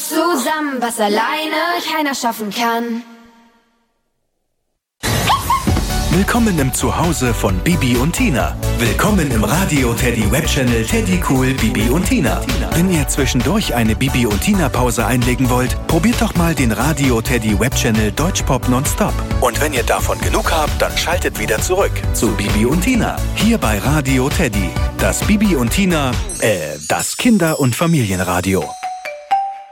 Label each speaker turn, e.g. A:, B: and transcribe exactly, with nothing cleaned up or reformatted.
A: Zusammen, was alleine keiner schaffen kann.
B: Willkommen im Zuhause von Bibi und Tina. Willkommen im Radio Teddy Webchannel Teddy Cool Bibi und Tina. Wenn ihr zwischendurch eine Bibi und Tina Pause einlegen wollt, probiert doch mal den Radio Teddy Webchannel Deutschpop Nonstop. Und wenn ihr davon genug habt, dann schaltet wieder zurück zu Bibi und Tina. Hier bei Radio Teddy. Das Bibi und Tina, äh, das Kinder- und Familienradio.